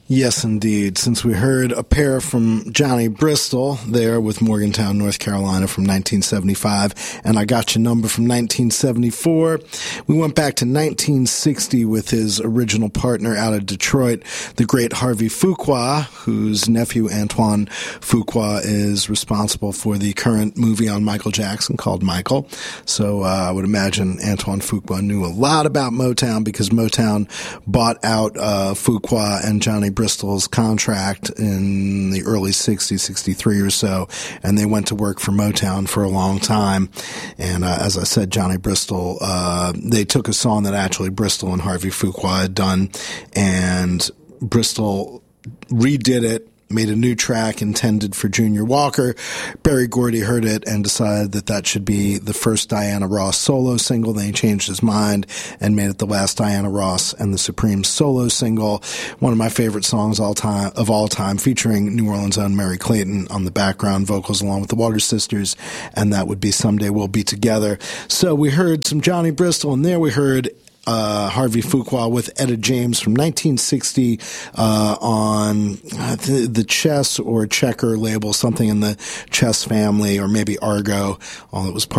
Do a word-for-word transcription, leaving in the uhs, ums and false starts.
Yes, indeed. Since we heard a pair from Johnny Bristol there with Morgantown, North Carolina from nineteen seventy-five, and I Got Your Number from nineteen seventy-four, we went back to nineteen sixty with his original partner out of Detroit, the great Harvey Fuqua, whose nephew Antoine Fuqua is responsible for the current movie on Michael Jackson called Michael. So uh, I would imagine Antoine Fuqua knew a lot about Motown because Motown bought out uh, Fuqua and Johnny Bristol's contract in the early sixties, sixty-three or so, and they went to work for Motown for a long time. And uh, as I said, Johnny Bristol, uh, they took a song that actually Bristol and Harvey Fuqua had done, and Bristol redid it, made a new track intended for Junior Walker. Berry Gordy heard it and decided that that should be the first Diana Ross solo single. Then he changed his mind and made it the last Diana Ross and the Supremes solo single. One of my favorite songs all time of all time, featuring New Orleans' own Mary Clayton on the background vocals along with the Water Sisters, and that would be Someday We'll Be Together. So we heard some Johnny Bristol, and there we heard Uh, Harvey Fuqua with Etta James from nineteen sixty uh, on uh, the, the Chess or Checker label, something in the Chess family, or maybe Argo, all it was part